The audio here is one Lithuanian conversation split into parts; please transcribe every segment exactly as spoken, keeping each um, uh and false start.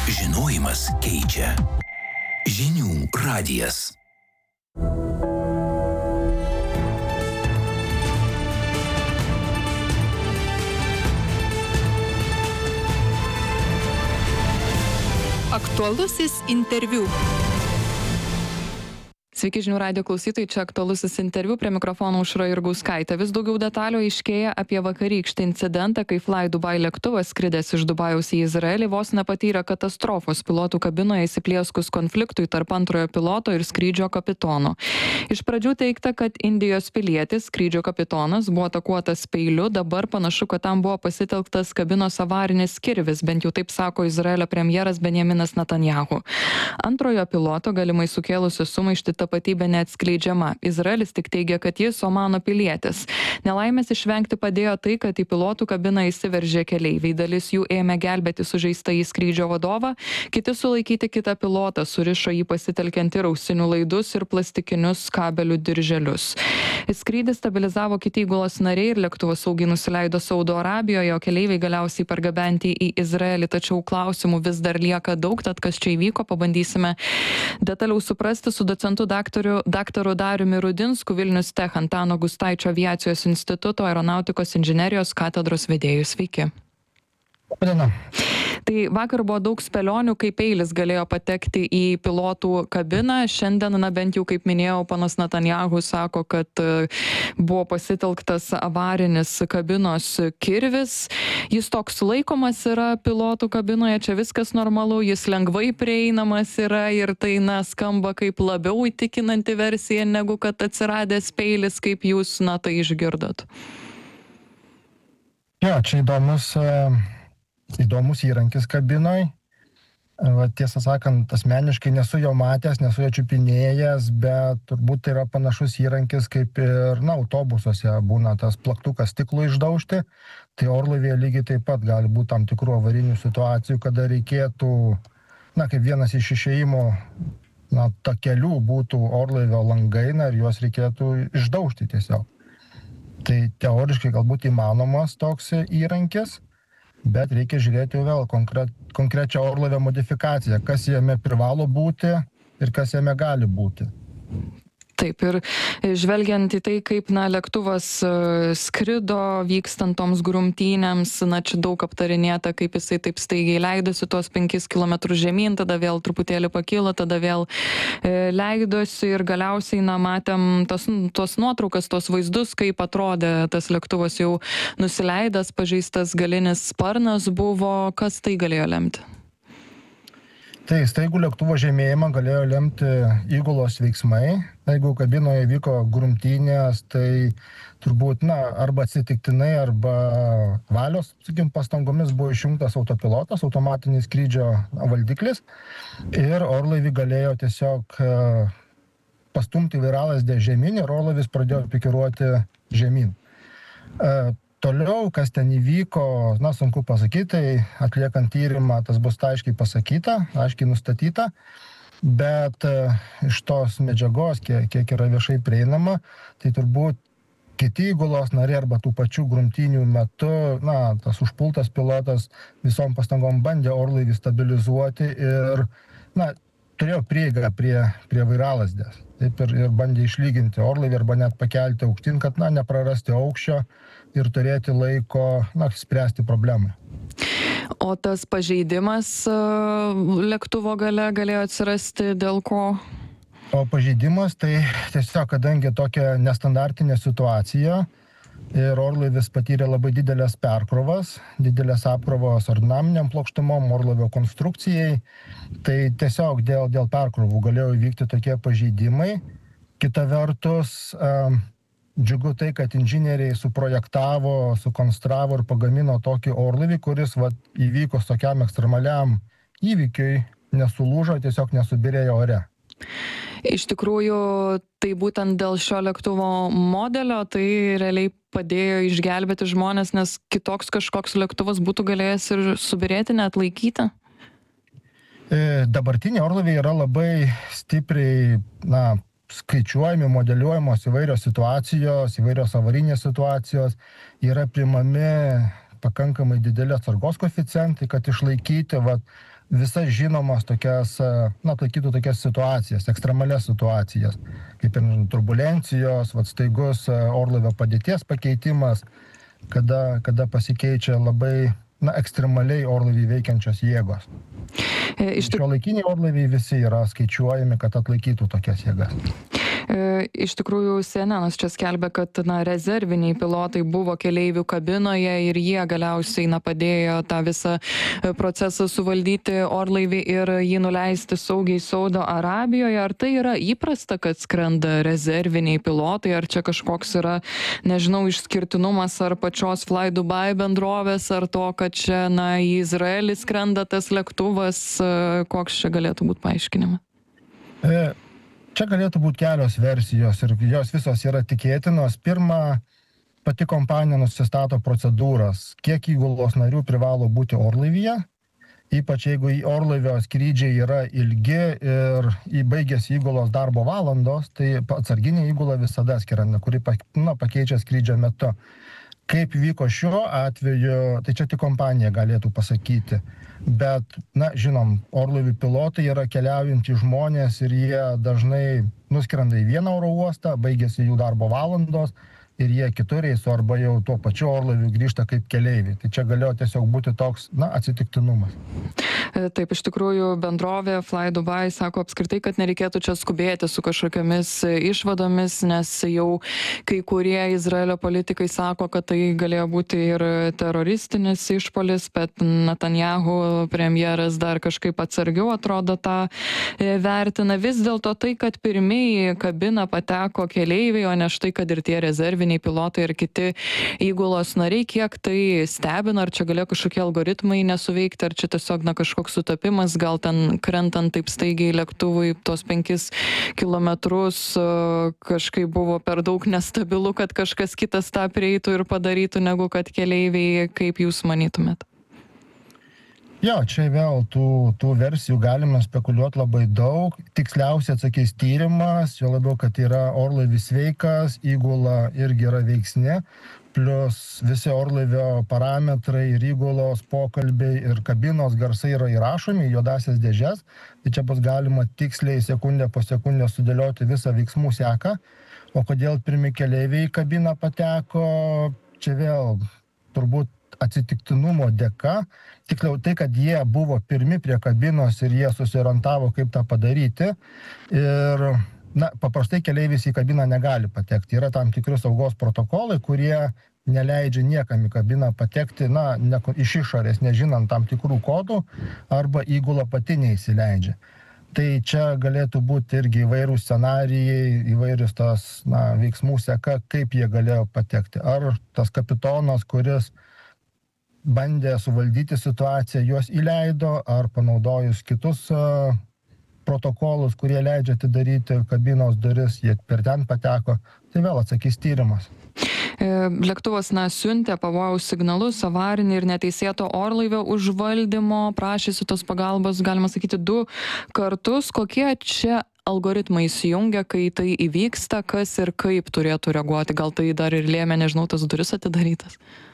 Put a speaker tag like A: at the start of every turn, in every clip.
A: Žinojimas keičia. Žinių radijas.
B: Aktualusis interviu. Sveiki žinių radijo klausytojai, čia aktualusis interviu, prie mikrofono Aušra Jurgauskaitė. Vis daugiau detalių aiškėja apie vakarykštį incidentą, kai Fly Dubai lėktuvas skridęs iš Dubajaus į Izraelį vos nepatyrė katastrofos pilotų kabinoje įsiplieskus konfliktui tarp antrojo piloto ir skrydžio kapitono. Iš pradžių teigta, kad Indijos pilietis, skrydžio kapitonas, buvo atakuotas peiliu, dabar panašu, kad tam buvo pasitelktas kabinos avarinis kirvis, bent jau taip sako Izraelio premjeras Benjaminas Netanyahu. Antrojo piloto galimai sukėlusio sumaištį tapatybė neatskleidžiama. Izraelis tik teigia, kad jis Omano pilietis. Nelaimės išvengti padėjo tai, kad į pilotų kabiną įsiveržė keleiviai. Dalis jų ėmė gelbėti sužeistą į skrydžio vadovą, kiti sulaikyti kitą pilotą, surišo jį pasitelkiant ir ausinių laidus ir plastikinius kabelių dirželius. Skrydį stabilizavo kiti įgulos nariai ir lėktuvas saugiai nusileido Saudo Arabijoje, o keleiviai galiausiai pargabenti į Izraelį, tačiau klausimų vis dar lieka daug, tad kas čia įvyko, pabandysime detaliau suprasti su docentu daktaru, daktaru Dariumi Rudinsku, Vilnius Tech Antano Gustaičio aviacijos instituto aeronautikos inžinerijos katedros vedėjų. Sveiki.
C: Diena.
B: Tai vakar buvo daug spėlionių, kaip peilis galėjo patekti į pilotų kabiną. Šiandien, na bent jau kaip minėjau, panas Netanyahu sako, kad buvo pasitelktas avarinis kabinos kirvis. Jis toks laikomas yra pilotų kabinoje, čia viskas normalu, jis lengvai prieinamas yra ir tai, na, skamba kaip labiau įtikinanti versija, negu kad atsiradęs peilis, kaip jūs, na, tai išgirdot.
C: Jo, čia įdomus... Uh... įdomus įrankis kabinoj. Tiesą sakant, asmeniškai nesu jo matęs, nesu jo čiupinėjęs, bet turbūt tai yra panašus įrankis, kaip ir, na, autobusuose būna tas plaktukas stiklo išdaužti. Tai orlaivyje lygiai taip pat gali būti tam tikrų avarinių situacijų, kada reikėtų, na, kaip vienas iš išėjimo, na, takelių būtų orlaivio langai, na, ir juos reikėtų išdaužti tiesiog. Tai teoriškai galbūt įmanomas toks įrankis, bet reikia žiūrėti vėl konkret, konkrečią orlaivio modifikaciją, kas jame privalo būti ir kas jame gali būti.
B: Taip, ir žvelgiant į tai, kaip, na, lėktuvas skrido vykstant toms grumtynėms, na, čia daug aptarinėta, kaip jisai taip staigiai leidosi tuos penkis kilometrus žemyn, tada vėl truputėlį pakilo, tada vėl e, leidosi ir galiausiai, na, matėm tos, tos nuotraukas, tos vaizdus, kaip atrodė tas lėktuvas jau nusileidęs, pažeistas galinis sparnas buvo, kas tai galėjo lemti?
C: Tai staigų lėktuvo žemėjimą galėjo lemti įgulos veiksmai. Jeigu kabinoje vyko grumtynės, tai turbūt, na, arba atsitiktinai, arba valios, sakykim, pastangomis buvo išjungtas autopilotas, automatinis skrydžio valdiklis ir orlaivį galėjo tiesiog pastumti vairalasdę žemyn ir orlaivis pradėjo pikiruoti žemyn. Toliau, kas ten įvyko, na, sunku pasakyti, tai atliekant tyrimą, tas bus aiškiai pasakyta, aiškiai nustatyta, bet iš tos medžiagos, kiek, kiek yra viešai prieinama, tai turbūt kiti įgulos nariai arba tų pačių grumtynių metu, na, tas užpultas pilotas visom pastangom bandė orlaivį stabilizuoti ir, na, turėjo prieigą prie, prie vairalasdės. Taip ir, ir bandė išlyginti orlaivį arba net pakelti aukštyn, kad, na, neprarasti aukščio ir turėti laiko, na, spręsti problemą.
B: O tas pažeidimas lėktuvo gale galėjo atsirasti dėl ko?
C: O pažeidimas tai tiesiog, kadangi tokia nestandartinė situacija ir orlaivis patyrė labai didelės perkrovas, didelės apkrovos aerodinaminiam plokštumom, orlaivio konstrukcijai, tai tiesiog dėl, dėl perkrovų galėjo įvykti tokie pažeidimai. Kita vertus, um, džiugu tai, kad inžinieriai suprojektavo, sukonstravo ir pagamino tokį orlaivį, kuris, va, įvykus tokiam ekstremaliam įvykiui nesulūžo, tiesiog nesubirėjo ore.
B: Iš tikrųjų, tai būtent dėl šio lėktuvo modelio, tai realiai padėjo išgelbėti žmonės, nes kitoks kažkoks lėktuvas būtų galėjęs ir subirėti, net laikyti?
C: Dabartiniai orlaiviai yra labai stipriai, na, skaičiuojami, modeliuojamos įvairios situacijos, įvairios avarinės situacijos, yra priimami pakankamai didelė atsargos koeficientai, kad išlaikyti vat, visas žinomas tokias, na, taikytų tokias situacijas, ekstremalias situacijas, kaip ir turbulencijos, vat, staigus orlaivio padėties pakeitimas, kada, kada pasikeičia labai, na, ekstremaliai orlaivį veikiančios jėgos. Iš tik... Šiuolaikiniai orlaiviai visi yra skaičiuojami, kad atlaikytų tokias jėgas.
B: Iš tikrųjų, C N N čia skelbia, kad na, rezerviniai pilotai buvo keleivių kabinoje ir jie galiausiai na, padėjo tą visą procesą suvaldyti orlaivį ir jį nuleisti saugiai Saudo Arabijoje. Ar tai yra įprasta, kad skrenda rezerviniai pilotai, ar čia kažkoks yra, nežinau, išskirtinumas ar pačios Fly Dubai bendrovės, ar to, kad čia na, į Izraelį skrenda tas lėktuvas, koks čia galėtų būti paaiškinimas?
C: E... Čia galėtų būti kelios versijos ir jos visos yra tikėtinos. Pirma, pati kompanija nusistato procedūras, kiek įgulos narių privalo būti orlaivyje, ypač jeigu į orlaivio skrydžiai yra ilgi ir baigėsi įgulos darbo valandos, tai atsarginė įgula visada skrenda, kuri na, pakeičia skrydžio metu. Kaip vyko šiuo atveju, tai čia tik kompanija galėtų pasakyti. Bet, na, žinom, orlaivių pilotai yra keliaujantys žmonės ir jie dažnai nuskrenda į vieną oro uostą, baigėsi jų darbo valandos ir jie kitur reisu arba jau tuo pačiu orlaiviu grįžta kaip keleiviai. Tai čia galėjo tiesiog būti toks, na, atsitiktinumas.
B: Taip, iš tikrųjų, bendrovė Fly Dubai sako apskritai, kad nereikėtų čia skubėti su kažkokiamis išvadomis, nes jau kai kurie Izraelio politikai sako, kad tai galėjo būti ir teroristinis išpolis, bet Netanyahu premjeras dar kažkaip atsargiau atrodo tą vertina. Vis dėlto tai, kad pirmieji į kabiną pateko keleiviai, o ne štai, kad ir tie rezerviniai pilotai ir kiti įgulos nariai, kiek tai stebina, ar čia galėjo kažkokie algoritmai nesuveikti, ar čia tiesiog na, kažkoks sutapimas, gal ten krentant taip staigiai lėktuvui tos penkis kilometrus kažkaip buvo per daug nestabilu, kad kažkas kitas tą prieitų ir padarytų, negu kad keleiviai, kaip jūs manytumėt?
C: Jo, čia vėl tų, tų versijų galime spekuliuoti labai daug. Tiksliausiai atsakys tyrimas, jo labiau, kad yra orlaivis sveikas, įgula irgi yra veiksni, plus visi orlaivio parametrai ir įgulos pokalbiai ir kabinos garsai yra įrašomi į juodasias dėžes. Tai čia bus galima tiksliai sekundę po sekundę sudėlioti visą veiksmų seką. O kodėl pirmi keleiviai į kabiną pateko, čia vėl turbūt atsitiktinumo dėka, tikliau tai, kad jie buvo pirmi prie kabinos ir jie susiorientavo, kaip tą padaryti. Ir, na, paprastai keleivis į kabiną negali patekti. Yra tam tikri saugos protokolai, kurie neleidžia niekam į kabiną patekti, na, ne, iš išorės, nežinant tam tikrų kodų, arba įgula pati neįsileidžia. Tai čia galėtų būti irgi įvairūs scenarijai, įvairius tas, na, veiksmų seka, kaip jie galėjo patekti. Ar tas kapitonas, kuris bandė suvaldyti situaciją, juos įleido, ar panaudojus kitus uh, protokolus, kurie leidžia atidaryti kabinos duris, jie per ten pateko, tai vėl atsakys tyrimas.
B: Lėktuvas na, siuntė pavojaus signalus, avarinį ir neteisėto orlaivio užvaldymo, prašėsi tos pagalbos, galima sakyti, du kartus. Kokie čia algoritmai įsijungia, kai tai įvyksta, kas ir kaip turėtų reaguoti? Gal tai dar ir lėmė, nežinau, tas duris atidarytas?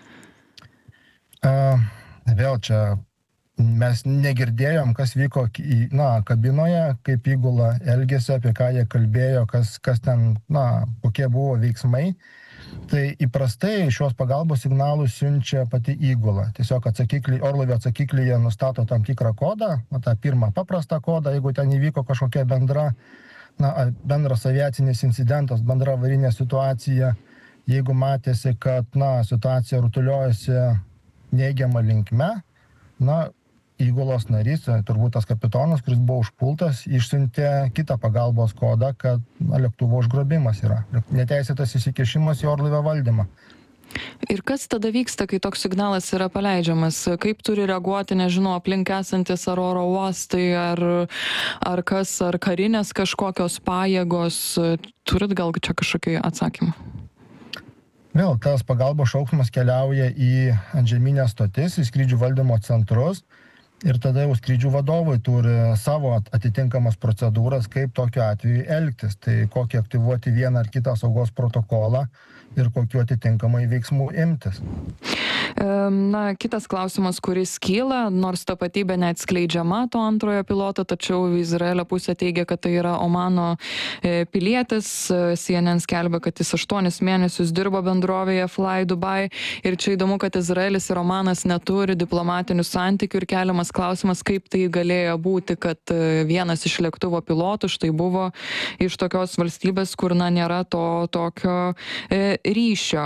C: Uh, vėl čia mes negirdėjom, kas vyko na, kabinoje, kaip įgula elgėsi, apie ką jie kalbėjo, kas, kas ten, na, kokie buvo veiksmai. Tai įprastai šios pagalbos signalus siunčia pati įgula. Tiesiog atsakikly, orlaivio atsakiklyje nustato tam tikrą kodą, na, tą pirmą paprastą kodą, jeigu ten įvyko kažkokia bendra, na, bendras aviacinis incidentas, bendra avarinė situacija, jeigu matėsi, kad na, situacija rutuliojasi neigiamą linkme, na, įgulos narys, turbūt tas kapitonas, kuris buvo užpultas, išsiuntė kitą pagalbos kodą, kad na, lėktuvo užgrobimas yra, neteisėtas įsikišimas į orlaivio valdymą.
B: Ir kas tada vyksta, kai toks signalas yra paleidžiamas? Kaip turi reaguoti, nežinau, aplink esantis ar oro uostai, ar, ar kas, ar karinės kažkokios pajėgos? Turit gal čia kažkokį atsakymą?
C: Vėl tas pagalbos šauksmas keliauja į antžeminės stotis, į skrydžių valdymo centrus ir tada jau skrydžių vadovai turi savo atitinkamas procedūras, kaip tokiu atveju elgtis. Tai kokį aktyvuoti vieną ar kitą saugos protokolą ir kokiu atitinkamai veiksmų imtis.
B: Na, kitas klausimas, kuris kyla, nors tapatybė neatskleidžiama to antrojo piloto, tačiau Izraelio pusė teigia, kad tai yra Omano pilietis. C N N skelbia, kad jis aštuonis mėnesius dirbo bendrovėje Fly Dubai. Ir čia įdomu, kad Izraelis ir Omanas neturi diplomatinių santykių ir keliamas klausimas, kaip tai galėjo būti, kad vienas iš lėktuvo pilotų štai buvo iš tokios valstybės, kur na, nėra to tokio e, ryšio.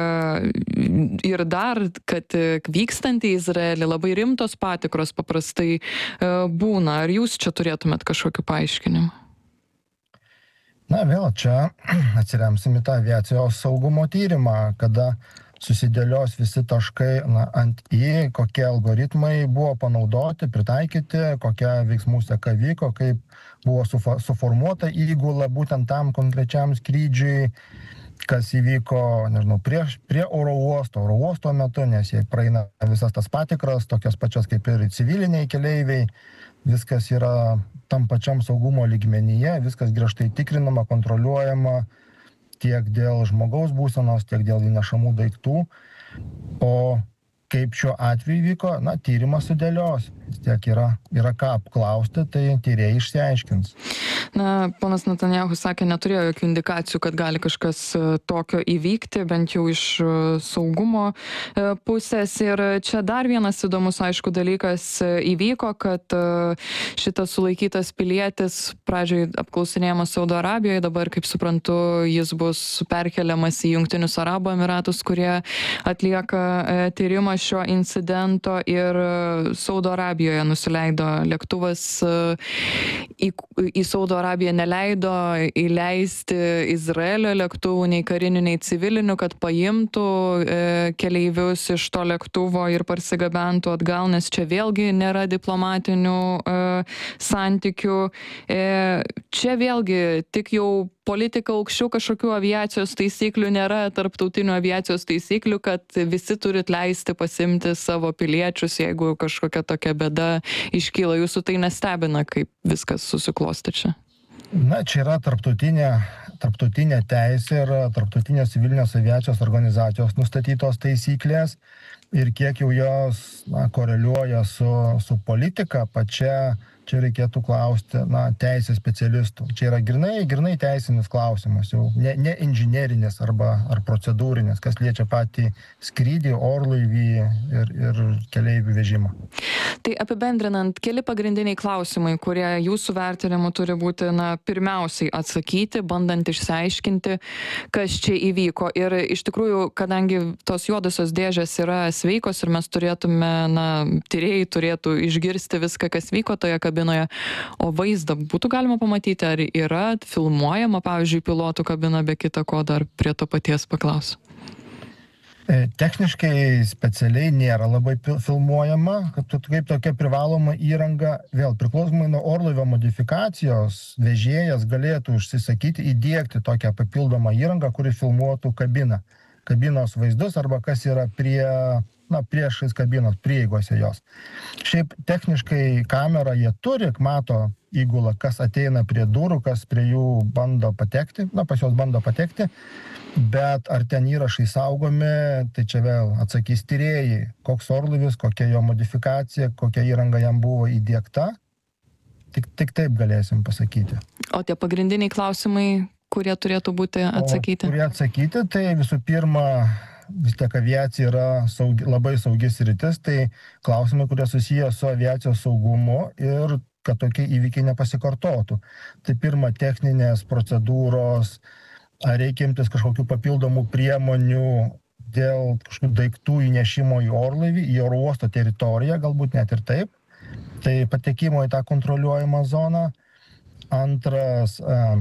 B: E, ir dar, kad vykstant į Izraelį labai rimtos patikros paprastai e, būna. Ar jūs čia turėtumėt kažkokiu paaiškinimu?
C: Na, vėl čia atsiremsim į tą aviacijos saugumo tyrimą, kada susidėlios visi taškai na, ant į, kokie algoritmai buvo panaudoti, pritaikyti, kokia veiksmų seka vyko, kaip buvo sufa, suformuota įgula būtent tam konkrečiam skrydžiui, kas įvyko, nežinau, prie, prie oro uosto, oro uosto metu, nes jie praeina visas tas patikras, tokias pačias kaip ir civiliniai keleiviai, viskas yra tam pačiam saugumo lygmenyje, viskas griežtai tikrinama, kontroliuojama tiek dėl žmogaus būsenos, tiek dėl įnešamų daiktų. O kaip šiuo atveju vyko, na, tyrimas sudėlios. Tiek yra, yra ką apklausti, tai tyrėjai išsiaiškins.
B: Na, ponas Netanyahu sakė, neturėjo jokių indikacijų, kad gali kažkas tokio įvykti, bent jau iš saugumo pusės. Ir čia dar vienas įdomus, aišku, dalykas įvyko, kad šitas sulaikytas pilietis pradžioj apklausinėjamas Saudo Arabijoje, dabar, kaip suprantu, jis bus perkeliamas į Jungtinius Arabų Emiratus, kurie atlieka tyrimą šio incidento, ir Saudo Arabijoje nusileido lėktuvas. Į, į Saudo Arabiją neleido įleisti Izraelio lėktuvų, nei karinių, nei civilinių, kad paimtų e, keleivius iš to lėktuvo ir parsigabentų atgal, nes čia vėlgi nėra diplomatinių e, santykių. E, čia vėlgi tik jau politika aukščiau, kažkokių aviacijos taisyklių nėra, tarptautinių aviacijos taisyklių, kad visi turit leisti pasimti savo piliečius, jeigu kažkokia tokia bėda iškyla. Jūsų tai nestebina, kaip viskas susiklosti čia?
C: Na, čia yra tarptautinė, tarptautinė teisė ir tarptautinės civilinės aviacijos organizacijos nustatytos taisyklės, ir kiek jau jos na, koreliuoja su, su politika pačia, čia reikėtų klausti na, teisės specialistų. Čia yra grinai, grinai teisinis klausimas, jau ne, ne inžinerinis arba ar procedūrinis, kas liečia patį skrydį, orlaivį ir, ir keleivių vežimą.
B: Tai apibendrinant, keli pagrindiniai klausimai, kurie jūsų vertinimu turi būti na, pirmiausiai atsakyti, bandant išsiaiškinti, kas čia įvyko. Ir iš tikrųjų, kadangi tos juodosios dėžės yra sveikos ir mes turėtume, na, tyrėjai turėtų išgirsti viską, kas vyko toje kabinoje, o vaizdą būtų galima pamatyti, ar yra filmuojama, pavyzdžiui, pilotų kabina, be kita ko dar prie to paties paklausiu.
C: Techniškai specialiai nėra labai filmuojama, kad kaip tokia privaloma įranga, vėl priklausomai nuo orlaivio modifikacijos, vežėjas galėtų užsisakyti, įdiegti tokią papildomą įrangą, kuri filmuotų kabiną, kabinos vaizdus arba kas yra prie, na, priešais kabinos, prieigose jos. Šiaip techniškai kamerą jie turi, mato įgula, kas ateina prie durų, kas prie jų bando patekti, na, pas juos bando patekti. Bet ar ten įrašai saugomi, tai čia vėl atsakys tyrėjai, koks orlaivis, kokia jo modifikacija, kokia įranga jam buvo įdiegta. Tik, tik taip galėsim pasakyti.
B: O tie pagrindiniai klausimai, kurie turėtų būti atsakyti?
C: O kurie atsakyti, tai visų pirma, vis tiek aviacija yra saugi, labai saugis sritis, tai klausimai, kurie susiję su aviacijos saugumu ir kad tokie įvykiai nepasikartotų. Tai pirma, techninės procedūros, ar reikia imtis kažkokių papildomų priemonių dėl kažkokių daiktų įnešimo į orlaivį, į oro uosto teritoriją, galbūt net ir taip. Tai patekimo į tą kontroliuojamą zoną. Antras,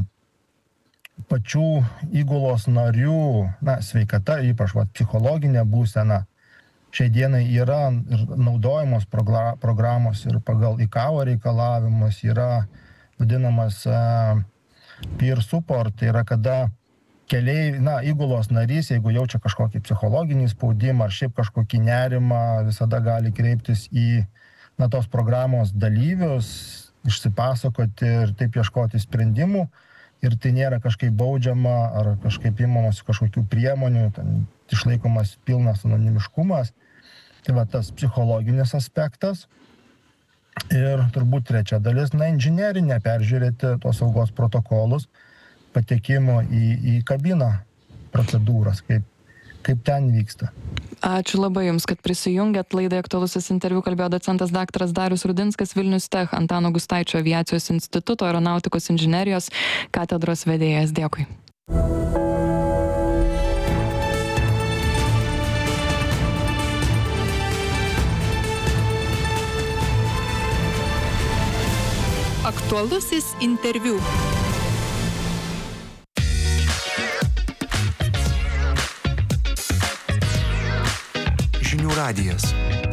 C: pačių įgulos narių, na, sveikata, ypač va, psichologinė būsena. Šiai dienai yra ir naudojamos programos ir pagal I C A O reikalavimus yra vadinamas peer support, tai yra kada keliai, na, įgulos narys, jeigu jaučia kažkokį psichologinį spaudimą ar šiaip kažkokį nerimą, visada gali kreiptis į, na, tos programos dalyvius, išsipasakoti ir taip ieškoti sprendimų. Ir tai nėra kažkaip baudžiama ar kažkaip imamas kažkokių priemonių, ten išlaikomas pilnas anonimiškumas. Tai va tas psichologinis aspektas. Ir turbūt trečia dalis, na, inžinerinė, peržiūrėti tos saugos protokolus, patekimo į, į kabiną procedūras, kaip, kaip ten vyksta.
B: Ačiū labai Jums, kad prisijungėt. Laidai aktualusis interviu kalbėjo docentas daktaras Darius Rudinskas, Vilnius Tech, Antano Gustaičio aviacijos instituto aeronautikos inžinerijos katedros vedėjas. Dėkui.
D: Aktualusis interviu.
A: Žinių radijas.